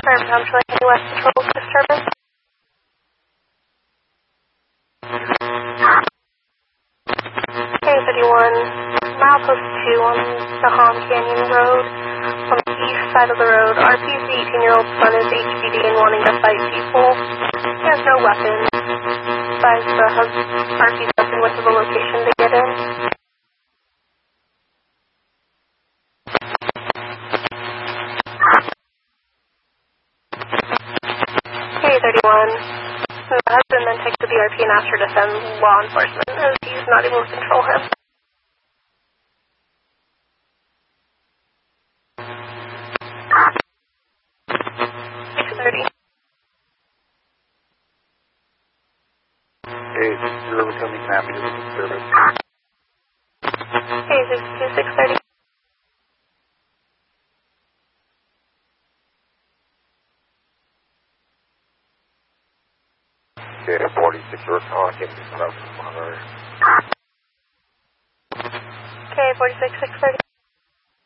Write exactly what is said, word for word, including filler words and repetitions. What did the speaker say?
Confirmed, I'm showing any West Patrol disturbance. K thirty-one, milepost two on the Hom Canyon Road. On the east side of the road, R P's eighteen-year-old son is H P D and wanting to fight people. He has no weapons. Besides, the hus- R P's husband went to the location to get in. K thirty-one, the husband then texted the R P and asked her to send law enforcement as he's not able to control him. six thirty. Hey, you're becoming happy to the service. Hey, six two six thirty. Okay, forty-six, we're calling, get this up. Okay, forty-six six thirty.